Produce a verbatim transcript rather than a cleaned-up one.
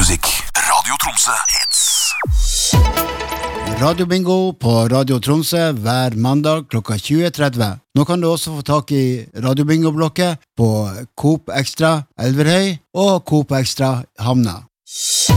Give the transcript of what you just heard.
musikk. Radio Tromsø Hits. Radio Bingo på Radio Tromsø hver mandag klokka tjue tretti. Nå kan du også få tak i Radio Bingo-blokket på Coop Extra Elverhøy og Coop Extra Hamna.